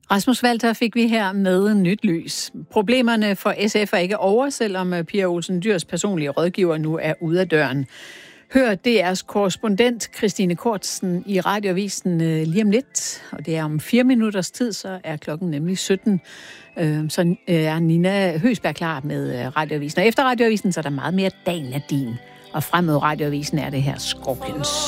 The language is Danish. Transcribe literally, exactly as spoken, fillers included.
Rasmus Walter fik vi her med nyt lys. Problemerne for S F er ikke over, selvom Pia Olsen Dyhrs personlige rådgiver nu er ude af døren. Hør D R's korrespondent Christine Kortsen i Radioavisen lige om lidt, og det er om fire minutters tid, så er klokken nemlig sytten. Så er Nina Høsberg klar med Radioavisen. Og efter Radioavisen, så er der meget mere dagen af din. Og frem mod Radioavisen er det her Scorpions.